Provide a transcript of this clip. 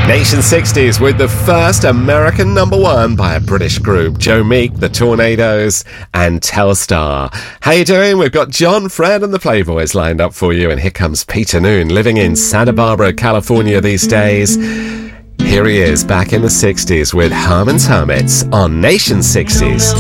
Nation 60s with the first American number one by a British group, Joe Meek, the Tornadoes, and Telstar. How you doing? We've got John, Fred, and the Playboys lined up for you, and here comes Peter Noon, living in Santa Barbara, California these days. Here he is, back in the 60s with Herman's Hermits on Nation 60s.